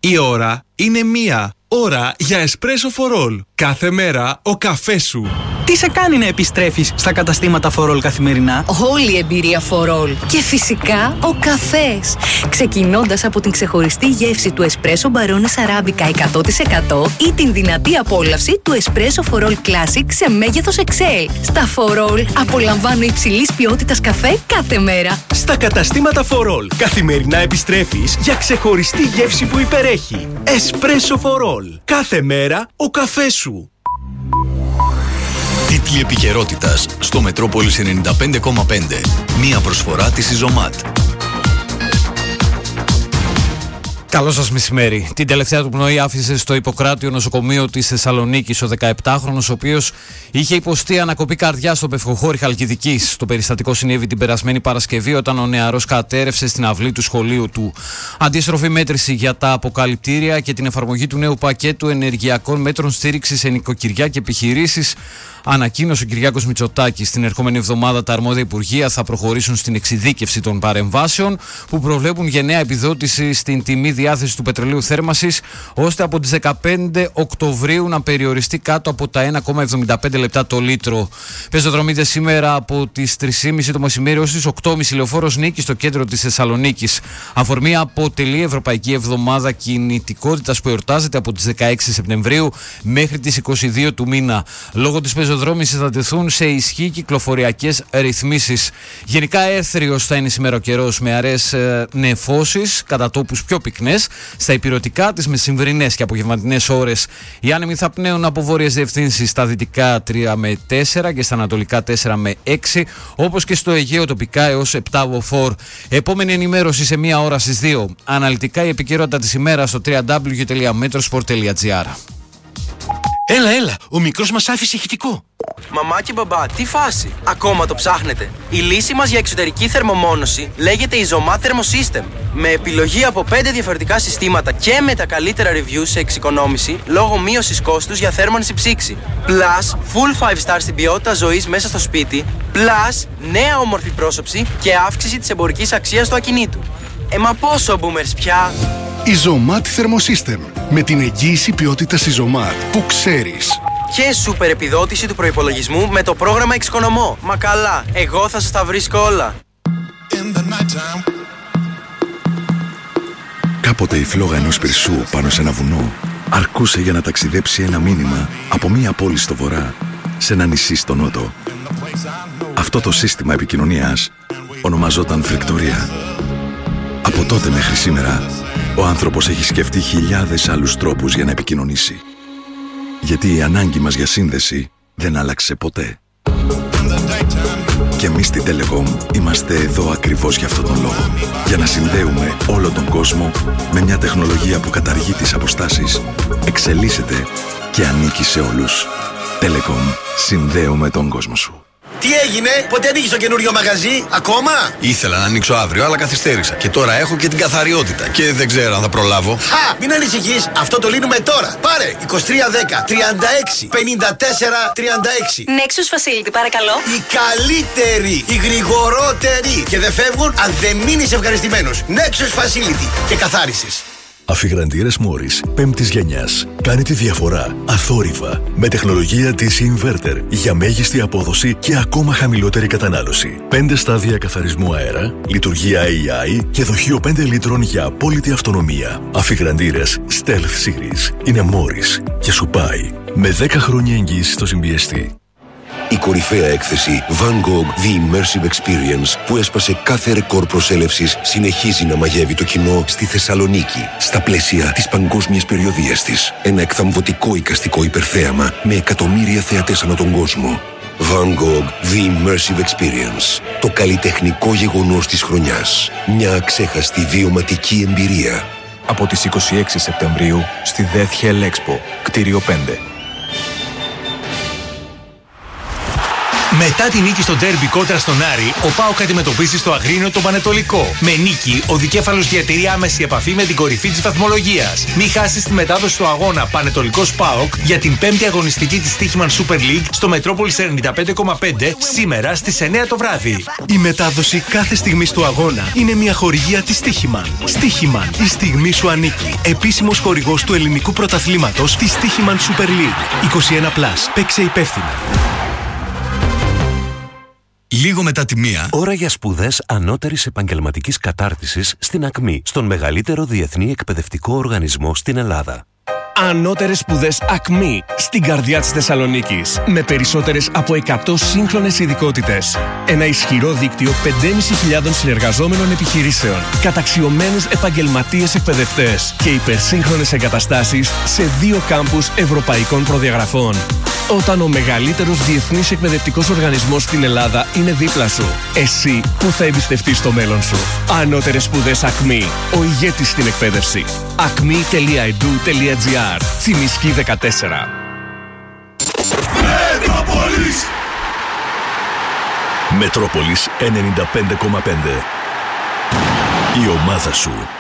Η ώρα είναι 1. Ώρα για Espresso for All. Κάθε μέρα ο καφές σου. Τι σε κάνει να επιστρέφεις στα καταστήματα For All καθημερινά? Όλη η εμπειρία For All. Και φυσικά ο καφές. Ξεκινώντας από την ξεχωριστή γεύση του Espresso Barones Arabica 100% ή την δυνατή απόλαυση του Espresso For All Classic σε μέγεθος XL. Στα For All απολαμβάνω υψηλής ποιότητας καφέ κάθε μέρα. Στα καταστήματα For All καθημερινά επιστρέφεις για ξεχωριστή γεύση που υπερέχει. Espresso For All. Κάθε μέρα ο καφές σου. Τίτλοι επικαιρότητας στο Μετρόπολης 95,5. Μία προσφορά της Ιζωμάτ. Καλό σας μεσημέρι. Την τελευταία του πνοή άφησε στο Ιπποκράτιο νοσοκομείο της Θεσσαλονίκης ο 17χρονος, ο οποίος είχε υποστεί ανακοπή καρδιά στο Πευκοχώρι Χαλκιδικής. Το περιστατικό συνέβη την περασμένη Παρασκευή, όταν ο νεαρός κατέρευσε στην αυλή του σχολείου του. Αντίστροφη μέτρηση για τα αποκαλυπτήρια και την εφαρμογή του νέου πακέτου ενεργειακών μέτρων στήριξης σε νοικοκυριά και επιχειρήσεις ανακοίνωσε ο Κυριάκος Μητσοτάκης. Την ερχόμενη εβδομάδα τα αρμόδια υπουργεία θα προχωρήσουν στην εξειδίκευση των παρεμβάσεων που προβλέπουν γενναία επιδότηση στην τιμή διάθεση του πετρελαίου θέρμασης, ώστε από τις 15 Οκτωβρίου να περιοριστεί κάτω από τα 1,75 λεπτά το λίτρο. Πεζοδρομείται σήμερα από τις 3.30 το μεσημέρι ως τις 8.30 λεωφόρος Νίκης στο κέντρο της Θεσσαλονίκης. Αφορμή αποτελεί Ευρωπαϊκή Εβδομάδα Κινητικότητας που εορτάζεται από τις 16 Σεπτεμβρίου μέχρι τις 22 του μήνα. Λόγω της πεζοδρόμησης θα τεθούν σε ισχύ κυκλοφοριακές ρυθμίσεις. Γενικά έθριος θα είναι σήμερα ο καιρός, με αραιές νεφώσεις, κατά τόπους πιο πυκνές. Στα ηπειρωτικά τις μεσημβρινές και απογευματινές ώρες οι άνεμοι θα πνέουν από βόρειες διευθύνσεις, στα δυτικά 3 με 4 και στα ανατολικά 4 με 6, όπως και στο Αιγαίο τοπικά έως 7 μποφόρ. Επόμενη ενημέρωση σε 1 ώρα στις 2. Αναλυτικά η επικαιρότητα της ημέρας στο www.metrosport.gr. Έλα, ο μικρός μας άφησε ηχητικό. Μαμά και μπαμπά, τι φάση? Ακόμα το ψάχνετε? Η λύση μας για εξωτερική θερμομόνωση λέγεται Izomat Thermosystem. Με επιλογή από 5 διαφορετικά συστήματα και με τα καλύτερα reviews σε εξοικονόμηση λόγω μείωσης κόστους για θέρμανση ψήξη. Plus, full 5 star στην ποιότητα ζωής μέσα στο σπίτι. Plus, νέα όμορφη πρόσωψη και αύξηση της εμπορικής αξίας του ακινήτου. Μα πόσο boomers πια? Izomat Thermosystem. Με την εγγύηση ποιότητας Izomat που ξέρεις. Και σούπερ επιδότηση του προϋπολογισμού με το πρόγραμμα Εξοικονομώ. Μα καλά, εγώ θα σας τα βρίσκω όλα. Κάποτε η φλόγα ενός πυρσού πάνω σε ένα βουνό αρκούσε για να ταξιδέψει ένα μήνυμα από μία πόλη στο βορρά σε ένα νησί στο νότο. Αυτό το σύστημα επικοινωνίας ονομαζόταν φρικτορία. Από τότε μέχρι σήμερα, ο άνθρωπος έχει σκεφτεί χιλιάδες άλλους τρόπους για να επικοινωνήσει. Γιατί η ανάγκη μας για σύνδεση δεν άλλαξε ποτέ. Και εμείς στη Telecom είμαστε εδώ ακριβώς για αυτόν τον λόγο. Για να συνδέουμε όλο τον κόσμο με μια τεχνολογία που καταργεί τις αποστάσεις, εξελίσσεται και ανήκει σε όλους. Telecom. Συνδέουμε τον κόσμο σου. Τι έγινε, πότε ανοίγεις το καινούριο μαγαζί, ακόμα? Ήθελα να ανοίξω αύριο, αλλά καθυστέρησα. Και τώρα έχω και την καθαριότητα. Και δεν ξέρω αν θα προλάβω. Χα! Μην ανησυχείς, αυτό το λύνουμε τώρα. Πάρε 2310 36 54 36. Nexus Facility, παρακαλώ. Η καλύτερη, η γρηγορότερη. Και δεν φεύγουν αν δεν μείνεις ευχαριστημένος. Nexus Facility και καθάρισες. Αφιγραντήρες Morris 5ης γενιάς. Κάνει τη διαφορά αθόρυβα με τεχνολογία DC Inverter για μέγιστη απόδοση και ακόμα χαμηλότερη κατανάλωση. 5 στάδια καθαρισμού αέρα, λειτουργία AI και δοχείο 5 λίτρων για απόλυτη αυτονομία. Αφιγραντήρες Stealth Series είναι Morris και σου πάει με 10 χρόνια εγγύηση στο συμπιεστή. Η κορυφαία έκθεση Van Gogh The Immersive Experience, που έσπασε κάθε ρεκόρ προσέλευσης, συνεχίζει να μαγεύει το κοινό στη Θεσσαλονίκη, στα πλαίσια της παγκόσμιας περιοδίας της. Ένα εκθαμβωτικό εικαστικό υπερθέαμα με εκατομμύρια θεατές ανά τον κόσμο. Van Gogh The Immersive Experience. Το καλλιτεχνικό γεγονός της χρονιάς. Μια αξέχαστη βιωματική εμπειρία. Από τις 26 Σεπτεμβρίου στη Death Hell Expo, κτίριο 5. Μετά τη νίκη στο ντέρμπι κόντρα στον Άρη, ο ΠΑΟΚ αντιμετωπίζει στο Αγρίνιο τον Πανετολικό. Με νίκη, ο δικέφαλος διατηρεί άμεση επαφή με την κορυφή της βαθμολογίας. Μη χάσεις τη μετάδοση του αγώνα Πανετολικός ΠΑΟΚ για την 5η αγωνιστική της Στίχημαν Super League στο Μετρόπολης 95,5 σήμερα στις 9 το βράδυ. Η μετάδοση κάθε στιγμής του αγώνα είναι μια χορηγία της Στίχημαν. Στίχημαν, η στιγμή σου ανήκει. Επίσημος χορηγός του ελληνικού πρωταθλήματος της Στίχημαν Super League. 21+. Παίξε υπεύθυνα. Λίγο μετά τη 1. Ώρα για σπουδές ανώτερης επαγγελματικής κατάρτισης στην ΑΚΜΗ, στον μεγαλύτερο διεθνή εκπαιδευτικό οργανισμό στην Ελλάδα. Ανώτερες σπουδές ΑΚΜΗ στην καρδιά της Θεσσαλονίκης. Με περισσότερες από 100 σύγχρονες ειδικότητες. Ένα ισχυρό δίκτυο 5.500 συνεργαζόμενων επιχειρήσεων. Καταξιωμένους επαγγελματίες εκπαιδευτές. Και υπερσύγχρονες εγκαταστάσεις σε 2 κάμπους ευρωπαϊκών προδιαγραφών. Όταν ο μεγαλύτερος διεθνής εκπαιδευτικός οργανισμός στην Ελλάδα είναι δίπλα σου, εσύ που θα εμπιστευτείς το μέλλον σου. Ανώτερες σπουδές ΑΚΜΗ. Ο ηγέτης στην εκπαίδευση. acme.edu.gr. Τσιμισκή 14. Μετρόπολης 95,5. Η ομάδα σου.